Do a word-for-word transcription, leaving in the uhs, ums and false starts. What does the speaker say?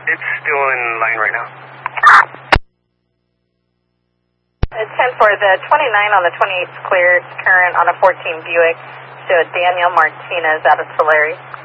It's still in line right now. It's ten four. The twenty-nine on the twenty-eighth cleared current on a fourteen Buick. Showed Daniel Martinez out of Tulare.